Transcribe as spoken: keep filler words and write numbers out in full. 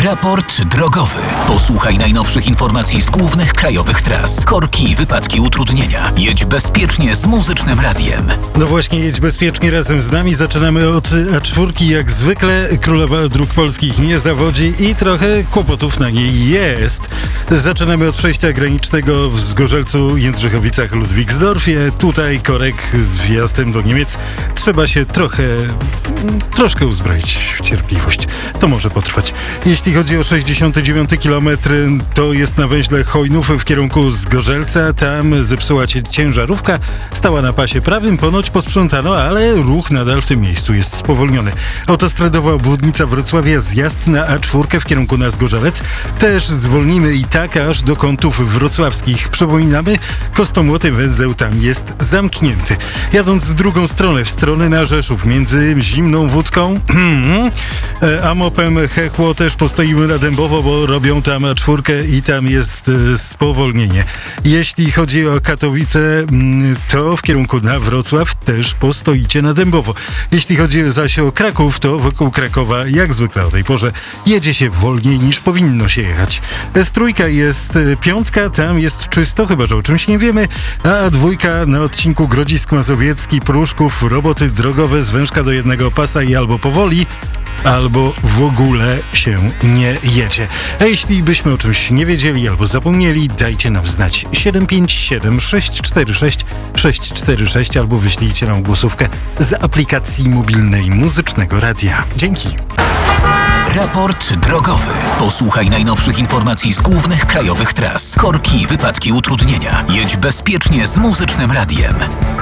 Raport drogowy. Posłuchaj najnowszych informacji z głównych krajowych tras. Korki, wypadki, utrudnienia. Jedź bezpiecznie z Muzycznym Radiem. No właśnie, jedź bezpiecznie razem z nami. Zaczynamy od A cztery. Jak zwykle Królowa Dróg Polskich nie zawodzi i trochę kłopotów na niej jest. Zaczynamy od przejścia granicznego w Zgorzelcu, Jędrzechowicach, Ludwigsdorfie. Tutaj korek z wjazdem do Niemiec. Trzeba się trochę, troszkę uzbroić w cierpliwość. To może potrwać. Jeśli chodzi o sześćdziesiąty dziewiąty kilometr, to jest na węźle Chojnów w kierunku Zgorzelca. Tam zepsuła się ciężarówka, stała na pasie prawym, ponoć posprzątano, ale ruch nadal w tym miejscu jest spowolniony. Autostradowa obwodnica Wrocławia, zjazd na A cztery w kierunku na Zgorzelec. Też zwolnimy i tak aż do kątów wrocławskich. Przypominamy, Kostomłoty węzeł tam jest zamknięty. Jadąc w drugą stronę, w stronę na Rzeszów, między Zimną Wódką a Mopem Hechło też postoimy na Dębowo, bo robią tam A cztery i tam jest e, spowolnienie. Jeśli chodzi o Katowice, m, to w kierunku na Wrocław też postoicie na Dębowo. Jeśli chodzi zaś o Kraków, to wokół Krakowa, jak zwykle o tej porze, jedzie się wolniej niż powinno się jechać. S trzy jest e, piątka, tam jest czysto, chyba że o czymś nie wiemy, a dwójka na odcinku Grodzisk Mazowiecki, Pruszków, roboty drogowe, zwężka do jednego pasa i albo powoli, albo w ogóle się nie jedzie. A jeśli byśmy o czymś nie wiedzieli albo zapomnieli, dajcie nam znać siedem pięć siedem sześć cztery sześć sześć cztery sześć albo wyślijcie nam głosówkę z aplikacji mobilnej Muzycznego Radia. Dzięki. Raport drogowy. Posłuchaj najnowszych informacji z głównych krajowych tras. Korki, wypadki, utrudnienia. Jedź bezpiecznie z Muzycznym Radiem.